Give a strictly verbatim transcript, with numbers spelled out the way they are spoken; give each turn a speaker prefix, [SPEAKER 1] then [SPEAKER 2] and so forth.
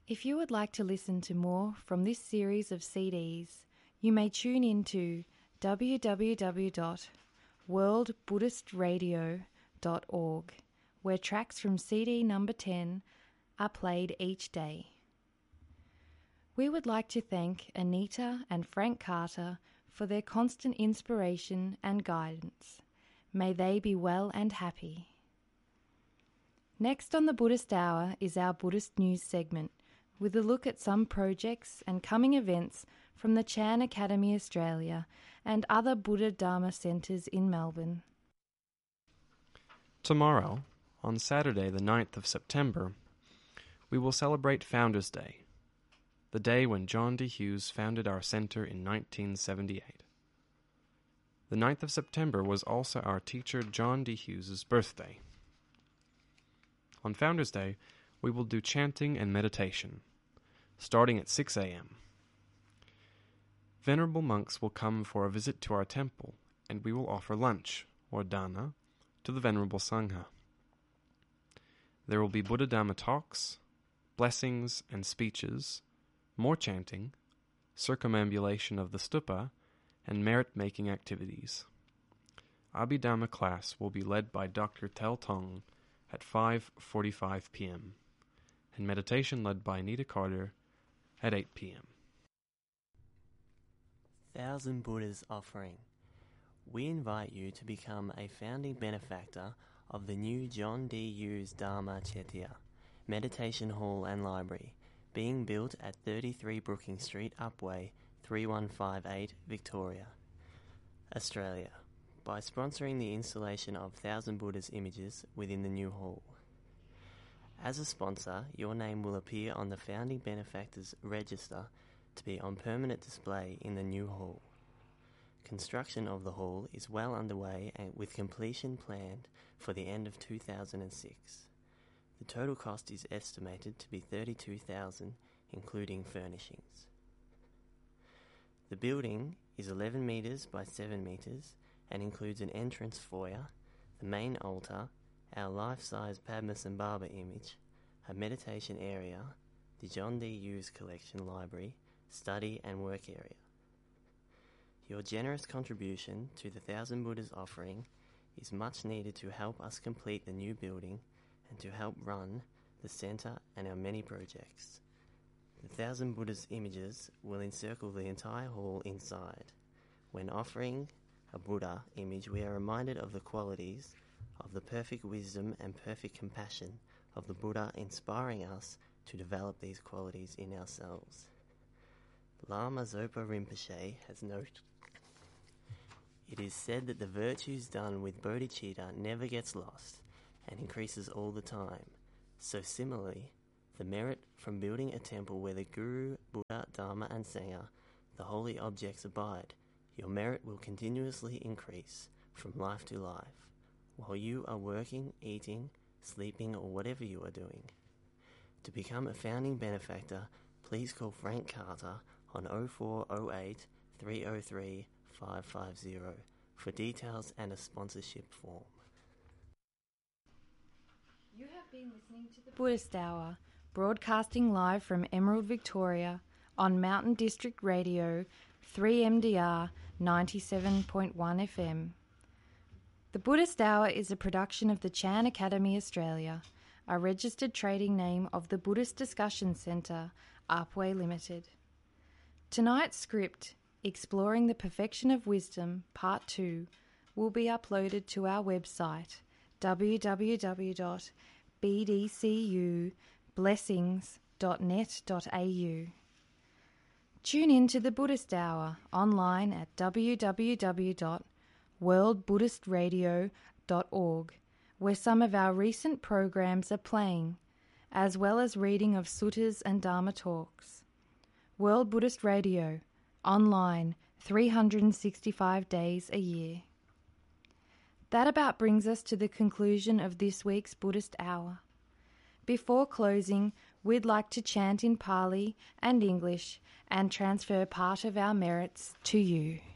[SPEAKER 1] If you would like to listen to more from this series of C Ds, you may tune in to w w w dot world buddhist radio dot org, where tracks from C D number ten are played each day. We would like to thank Anita and Frank Carter for their constant inspiration and guidance. May they be well and happy. Next on the Buddhist Hour is our Buddhist News segment, with a look at some projects and coming events from the Chan Academy Australia and other Buddha Dharma centres in Melbourne.
[SPEAKER 2] Tomorrow, on Saturday the ninth of September, we will celebrate Founders' Day, the day when John D. Hughes founded our centre in nineteen seventy-eight. The ninth of September was also our teacher John D. Hughes' birthday. On Founders' Day, we will do chanting and meditation, starting at six a.m. Venerable monks will come for a visit to our temple, and we will offer lunch, or dana, to the Venerable Sangha. There will be Buddha Dhamma talks, blessings and speeches, more chanting, circumambulation of the stupa, and merit-making activities. Abhidhamma class will be led by Doctor Tel Tong at five forty-five p.m. and meditation led by Anita Carter at eight p.m.
[SPEAKER 3] Thousand Buddhas Offering. We invite you to become a founding benefactor of the new John D. Hughes Dharma Chetya, Meditation Hall and Library, being built at thirty-three Brookings Street, Upwey, three one five eight, Victoria, Australia, by sponsoring the installation of Thousand Buddhas images within the new hall. As a sponsor, your name will appear on the Founding Benefactors Register to be on permanent display in the new hall. Construction of the hall is well underway and with completion planned for the end of two thousand six. The total cost is estimated to be thirty-two thousand dollars, including furnishings. The building is eleven metres by seven metres and includes an entrance foyer, the main altar, our life-size Padmasambhava image, a meditation area, the John D. Hughes Collection Library, study and work area. Your generous contribution to the Thousand Buddhas Offering is much needed to help us complete the new building and to help run the centre and our many projects. The Thousand Buddhas images will encircle the entire hall inside. When offering a Buddha image, we are reminded of the qualities of the perfect wisdom and perfect compassion of the Buddha, inspiring us to develop these qualities in ourselves. Lama Zopa Rinpoche has noted, "It is said that the virtues done with bodhicitta never gets lost and increases all the time. So similarly, the merit from building a temple where the Guru, Buddha, Dharma and Sangha, the holy objects, abide, your merit will continuously increase from life to life, while you are working, eating, sleeping, or whatever you are doing. To become a founding benefactor, please call Frank Carter on oh four oh eight, three oh three, five five zero for details and a sponsorship form."
[SPEAKER 1] You have been listening to the Buddhist Hour, broadcasting live from Emerald, Victoria, on Mountain District Radio, three M D R ninety-seven point one F M. The Buddhist Hour is a production of the Chan Academy Australia, a registered trading name of the Buddhist Discussion Centre, Upwey Limited. Tonight's script, Exploring the Perfection of Wisdom, Part two, will be uploaded to our website, w w w dot b d c u blessings dot net dot a u. Tune in to the Buddhist Hour online at w w w dot world buddhist radio dot org, where some of our recent programs are playing, as well as reading of suttas and Dharma talks. World Buddhist Radio, online three hundred sixty-five days a year. That about brings us to the conclusion of this week's Buddhist Hour. Before closing, we'd like to chant in Pali and English and transfer part of our merits to you.